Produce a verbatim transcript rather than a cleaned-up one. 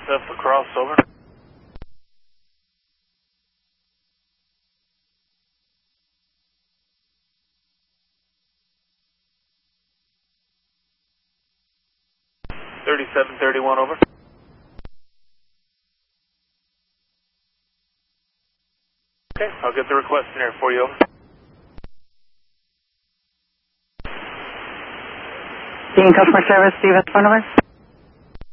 Stuff across, over. thirty-seven thirty-one, over. Okay, I'll get the request in here for you, over. Being customer service, Stevens, phone number?